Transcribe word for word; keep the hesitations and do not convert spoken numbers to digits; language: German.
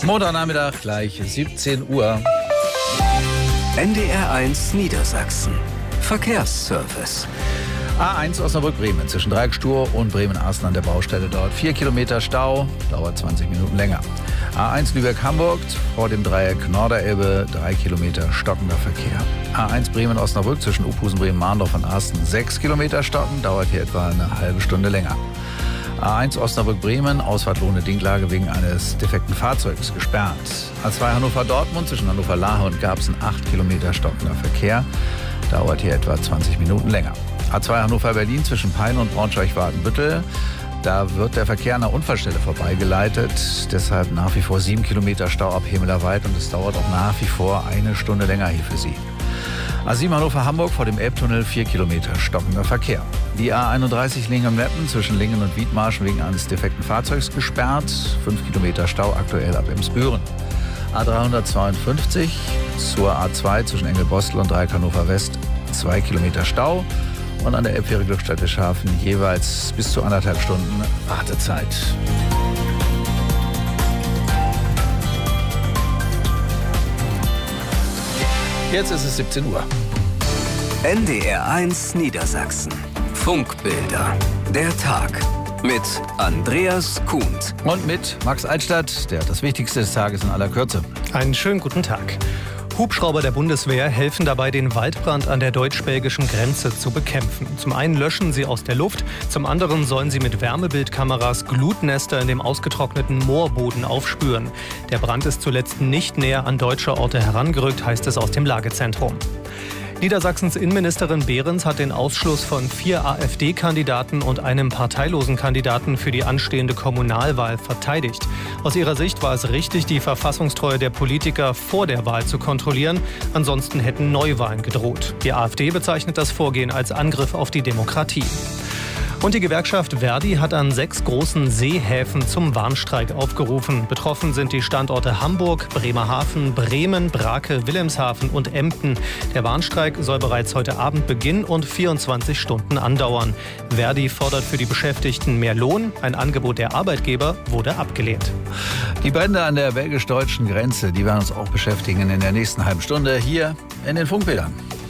Montagnachmittag, gleich siebzehn Uhr. N D R eins Niedersachsen. Verkehrsservice. A eins Osnabrück-Bremen zwischen Dreieckstur und Bremen-Asten an der Baustelle dauert vier Kilometer Stau, dauert zwanzig Minuten länger. A eins Lübeck-Hamburg vor dem Dreieck Norderelbe drei Kilometer stockender Verkehr. A eins Bremen-Osnabrück zwischen Uphusen, Bremen-Mahndorf und Asten sechs Kilometer stocken, dauert hier etwa eine halbe Stunde länger. A eins Osnabrück-Bremen, Ausfahrt Lohne-Dinklage wegen eines defekten Fahrzeugs gesperrt. A zwei Hannover-Dortmund zwischen Hannover-Lahe und Garbsen acht Kilometer stockender Verkehr, dauert hier etwa zwanzig Minuten länger. A zwei Hannover-Berlin zwischen Peine und Braunschweig-Wadenbüttel. Da wird der Verkehr an der Unfallstelle vorbeigeleitet. Deshalb nach wie vor sieben Kilometer Stau ab Hemelerwald und es dauert auch nach wie vor eine Stunde länger hier für Sie. A sieben Hannover-Hamburg vor dem Elbtunnel vier Kilometer stockender Verkehr. Die A einunddreißig Lingen-Meppen zwischen Lingen und Wiedmarschen wegen eines defekten Fahrzeugs gesperrt. fünf Kilometer Stau aktuell ab Emsbüren. A dreihundertzweiundfünfzig zur A zwei zwischen Engelbostel und Dreieck Hannover West zwei Kilometer Stau. Und an der Elbfähre Glückstadt Schafen jeweils bis zu anderthalb Stunden Wartezeit. Jetzt ist es siebzehn Uhr. N D R eins Niedersachsen. Funkbilder. Der Tag. Mit Andreas Kuhnt. Und mit Max Altstadt, der hat das Wichtigste des Tages in aller Kürze. Einen schönen guten Tag. Hubschrauber der Bundeswehr helfen dabei, den Waldbrand an der deutsch-belgischen Grenze zu bekämpfen. Zum einen löschen sie aus der Luft, zum anderen sollen sie mit Wärmebildkameras Glutnester in dem ausgetrockneten Moorboden aufspüren. Der Brand ist zuletzt nicht näher an deutsche Orte herangerückt, heißt es aus dem Lagezentrum. Niedersachsens Innenministerin Behrens hat den Ausschluss von vier AfD-Kandidaten und einem parteilosen Kandidaten für die anstehende Kommunalwahl verteidigt. Aus ihrer Sicht war es richtig, die Verfassungstreue der Politiker vor der Wahl zu kontrollieren. Ansonsten hätten Neuwahlen gedroht. Die AfD bezeichnet das Vorgehen als Angriff auf die Demokratie. Und die Gewerkschaft Verdi hat an sechs großen Seehäfen zum Warnstreik aufgerufen. Betroffen sind die Standorte Hamburg, Bremerhaven, Bremen, Brake, Wilhelmshaven und Emden. Der Warnstreik soll bereits heute Abend beginnen und vierundzwanzig Stunden andauern. Verdi fordert für die Beschäftigten mehr Lohn. Ein Angebot der Arbeitgeber wurde abgelehnt. Die Brände an der belgisch-deutschen Grenze, die werden uns auch beschäftigen in der nächsten halben Stunde hier in den Funkbildern.